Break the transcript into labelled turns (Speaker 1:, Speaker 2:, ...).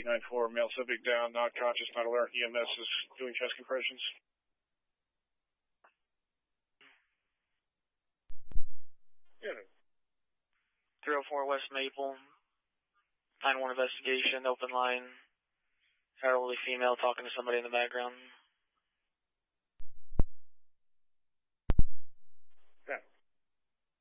Speaker 1: 894, male subject down, not conscious, not alert. EMS is doing chest compressions.
Speaker 2: Yeah. 304 West Maple. 9-1 investigation, open line. Elderly female talking to somebody in the background.